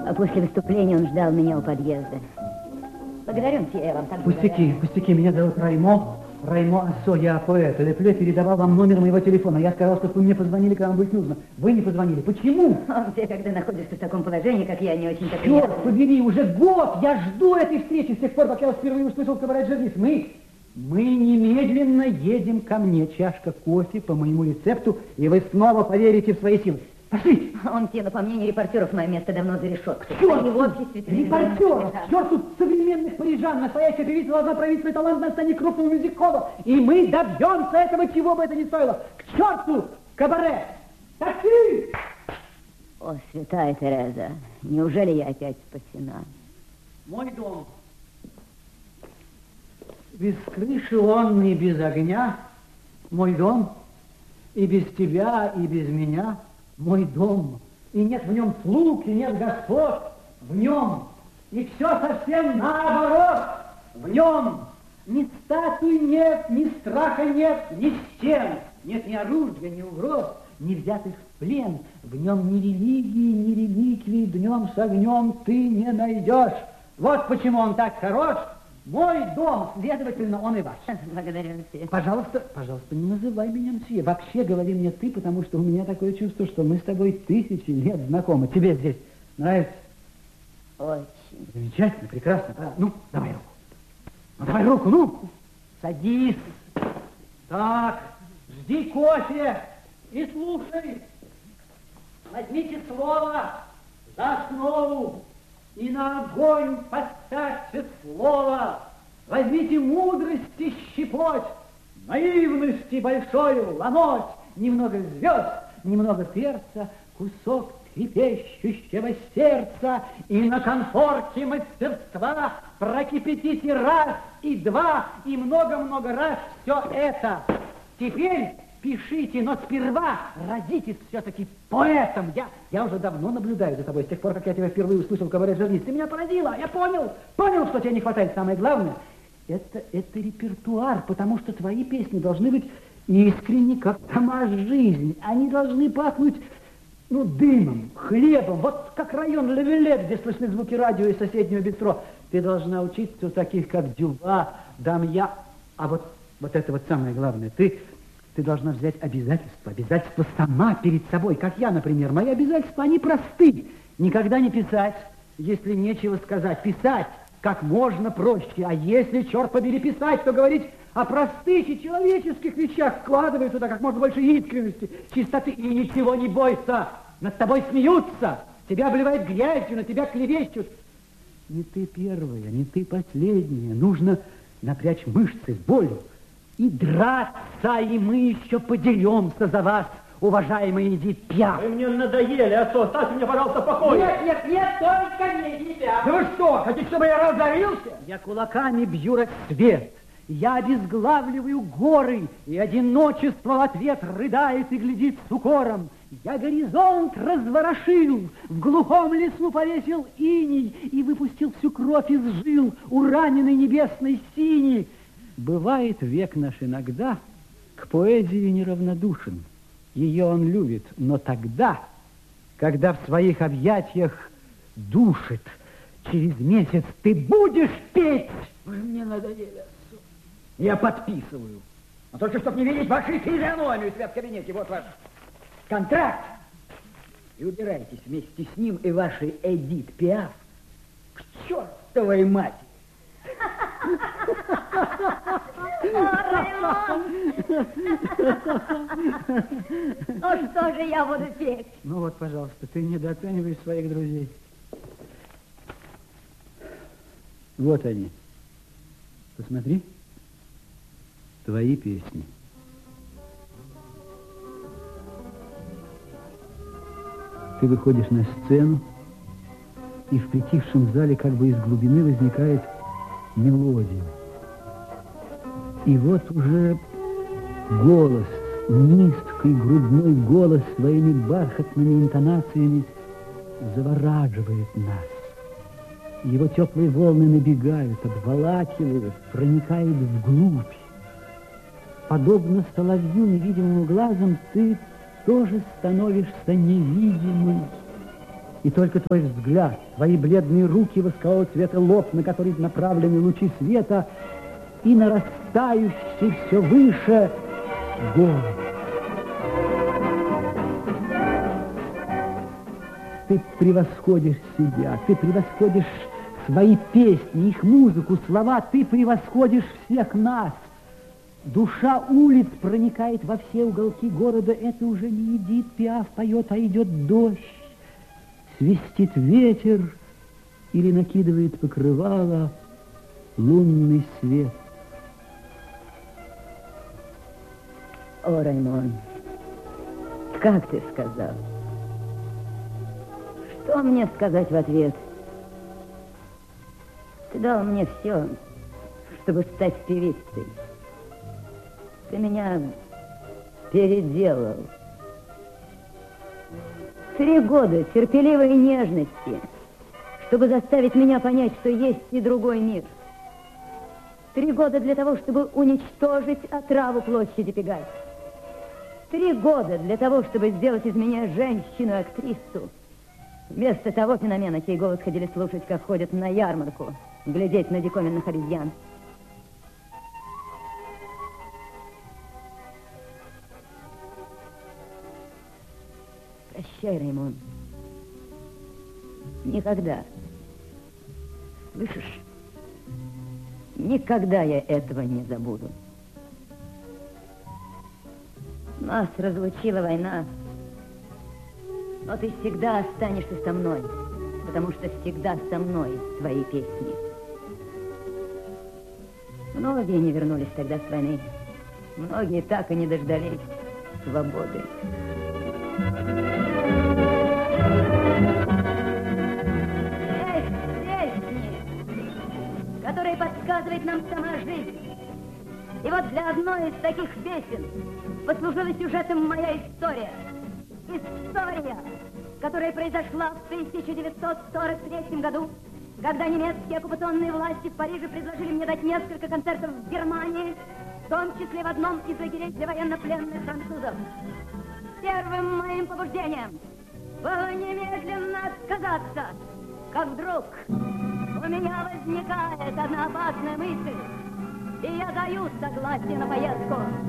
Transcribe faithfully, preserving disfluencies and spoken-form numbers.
А после выступления он ждал меня у подъезда. Благодарю, мсье, я вам так Пустяки, благодарна. пустяки, меня зовут Раймо. Раймо Ассо, я поэт. Лепле передавал вам номер моего телефона. Я сказал, что вы мне позвонили, когда вам будет нужно. Вы не позвонили. Почему? Он тебе, когда находишься в таком положении, как я, не очень-то Черт приятно. побери, уже год я жду этой встречи с тех пор, как я вас впервые услышал в кабаре «Джервис». Мы, мы немедленно едем ко мне. Чашка кофе по моему рецепту, и вы снова поверите в свои силы. Пошли! Он тебе, по мнению репортеров, мое место давно за решеткой. Черт! Они в обществе... Репортеров! Черт, тут современных парижан! Настоящая певица должна проявить свой талант на сцене крупного мюзик-холла. И мы добьемся этого, чего бы это ни стоило. К черту! Кабаре! Такси! О, святая Тереза, неужели я опять спасена? Мой дом. Без крыши он и без огня. Мой дом. И без тебя, и без меня. Мой дом. И нет в нем слуг, и нет господ. В нем. И все совсем наоборот. В нем. Ни статуи нет, ни страха нет, ни стен. Нет ни оружия, ни угроз, ни взятых в плен. В нем ни религии, ни реликвий. Днем с огнем ты не найдешь. Вот почему он так хорош. Мой дом, следовательно, он и ваш. Благодарю, мсье. Пожалуйста, пожалуйста, не называй меня мсье. Вообще говори мне ты, потому что у меня такое чувство, что мы с тобой тысячи лет знакомы. Тебе здесь нравится? Очень. Замечательно, прекрасно. А, ну, давай руку. Ну, давай руку, ну. Садись. Так, жди кофе и слушай. Возьмите слово за основу. И на огонь поставьте слово. Возьмите мудрости щепоть, наивности большой ломоть, немного звезд, немного перца, кусок трепещущего сердца, и на конфорке мастерства прокипятите раз и два, и много-много раз все это. Теперь пишите, но сперва родитесь все-таки поэтом. Я, я уже давно наблюдаю за тобой, с тех пор, как я тебя впервые услышал в кабаре «Джервис». Ты меня поразила, я понял, понял, что тебе не хватает. Самое главное, это, это репертуар, потому что твои песни должны быть искренни, как сама жизнь. Они должны пахнуть, ну, дымом, хлебом, вот как район Левелет, где слышны звуки радио и соседнего бистро. Ты должна учиться у таких, как Дюва, Дамья, а вот, вот это вот самое главное, ты... Ты должна взять обязательства, обязательства сама перед собой, как я, например. Мои обязательства, они просты. Никогда не писать, если нечего сказать. Писать как можно проще. А если, черт побери, писать, то говорить о простых и человеческих вещах, вкладывая туда как можно больше искренности, чистоты. И ничего не бойся. Над тобой смеются, тебя обливают грязью, на тебя клевещут. Не ты первая, не ты последняя. Нужно напрячь мышцы, боль. И драться, и мы еще подеремся за вас, уважаемый Эдит Пиаф. Вы мне надоели, Ассо, оставьте меня, пожалуйста, в покое. Нет, нет, нет, только не Эдит Пиаф. Да вы что, хотите, чтобы я разорился? Я кулаками бью рассвет, я обезглавливаю горы, и одиночество в ответ рыдает и глядит с укором. Я горизонт разворошил, в глухом лесу повесил иней и выпустил всю кровь из жил у раненой небесной синей. Бывает век наш иногда к поэзии неравнодушен. Ее он любит, но тогда, когда в своих объятиях душит, через месяц ты будешь петь. Вы мне надоели, Ассо. Я подписываю. Но только чтобы не видеть вашей физиономии у себя в кабинете. Вот ваш контракт. И убирайтесь вместе с ним и вашей Эдит Пиаф к чертовой матери. Ну что же я буду петь? Ну вот, пожалуйста, ты недооцениваешь своих друзей. Вот они. Посмотри. Твои песни. Ты выходишь на сцену, и в притихшем зале как бы из глубины возникает мелодия. И вот уже голос, низкий грудной голос своими бархатными интонациями завораживает нас. Его теплые волны набегают, обволакивают, проникают вглубь. Подобно соловью, невидимому глазом, ты тоже становишься невидимой И только твой взгляд, твои бледные руки, воскового цвета лоб, на который направлены лучи света, и нарастающий все выше голос. Ты превосходишь себя, ты превосходишь свои песни, их музыку, слова, ты превосходишь всех нас. Душа улиц проникает во все уголки города. Это уже не Эдит Пиаф поет, а идет дождь. Свистит ветер или накидывает покрывало лунный свет. О, Раймон, как ты сказал? Что мне сказать в ответ? Ты дал мне все, чтобы стать певицей. Ты меня переделал. Три года терпеливой нежности, чтобы заставить меня понять, что есть и другой мир. Три года для того, чтобы уничтожить отраву площади Пегас. Три года для того, чтобы сделать из меня женщину-актрису. Вместо того феномена, чей голос ходили слушать, как ходят на ярмарку, глядеть на диковинных обезьян. Прощай, Раймон. Никогда. Слышишь? Никогда я этого не забуду. Нас разлучила война. Но ты всегда останешься со мной, потому что всегда со мной твои песни. Многие не вернулись тогда с войны. Многие так и не дождались свободы. Есть песни, которые подсказывает нам сама жизнь. И вот для одной из таких песен послужила сюжетом моя история. История, которая произошла в тысяча девятьсот сорок третьем году, когда немецкие оккупационные власти в Париже предложили мне дать несколько концертов в Германии, в том числе в одном из лагерей для военнопленных французов. Первым моим побуждением было немедленно отказаться, как вдруг у меня возникает одна опасная мысль, и я даю согласие на поездку.